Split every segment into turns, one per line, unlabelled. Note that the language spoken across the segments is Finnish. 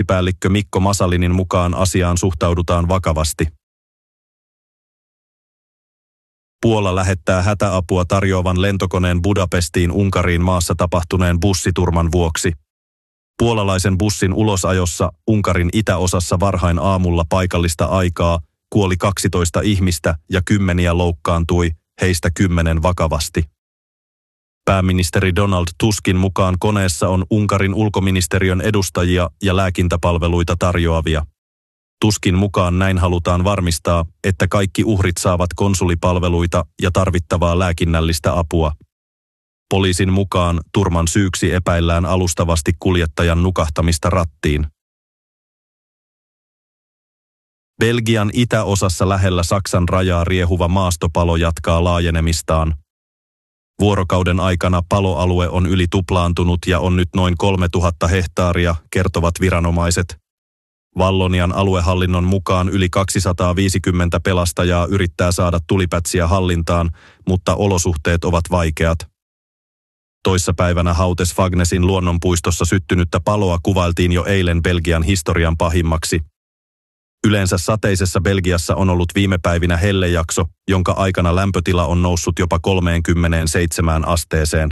ylipäällikkö Mikko Masalinin mukaan asiaan suhtaudutaan vakavasti. Puola lähettää hätäapua tarjoavan lentokoneen Budapestiin Unkariin maassa tapahtuneen bussiturman vuoksi. Puolalaisen bussin ulosajossa Unkarin itäosassa varhain aamulla paikallista aikaa kuoli 12 ihmistä ja 10 loukkaantui, heistä 10 vakavasti. Pääministeri Donald Tuskin mukaan koneessa on Unkarin ulkoministeriön edustajia ja lääkintäpalveluita tarjoavia. Tuskin mukaan näin halutaan varmistaa, että kaikki uhrit saavat konsulipalveluita ja tarvittavaa lääkinnällistä apua. Poliisin mukaan turman syyksi epäillään alustavasti kuljettajan nukahtamista rattiin. Belgian itäosassa lähellä Saksan rajaa riehuva maastopalo jatkaa laajenemistaan. Vuorokauden aikana paloalue on yli tuplaantunut ja on nyt noin 3000 hehtaaria, kertovat viranomaiset. Vallonian aluehallinnon mukaan yli 250 pelastajaa yrittää saada tulipätsiä hallintaan, mutta olosuhteet ovat vaikeat. Toissapäivänä Hautes-Fagnesin luonnonpuistossa syttynyttä paloa kuvailtiin jo eilen Belgian historian pahimmaksi. Yleensä sateisessa Belgiassa on ollut viime päivinä hellejakso, jonka aikana lämpötila on noussut jopa 37 asteeseen.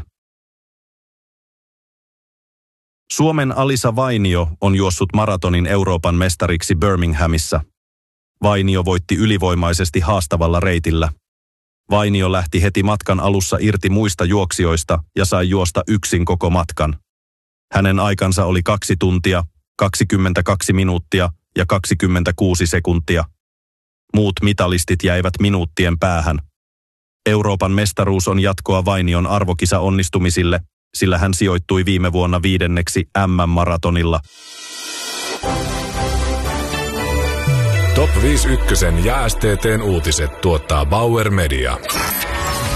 Suomen Alisa Vainio on juossut maratonin Euroopan mestariksi Birminghamissa. Vainio voitti ylivoimaisesti haastavalla reitillä. Vainio lähti heti matkan alussa irti muista juoksijoista ja sai juosta yksin koko matkan. Hänen aikansa oli 2 tuntia, 22 minuuttia ja 26 sekuntia. Muut mitalistit jäivät minuuttien päähän. Euroopan mestaruus on jatkoa Vainion arvokisa onnistumisille, sillä hän sijoittui viime vuonna 5. MM-maratonilla.
Top 5 ykkösen ja STT:n uutiset tuottaa Bauer Media.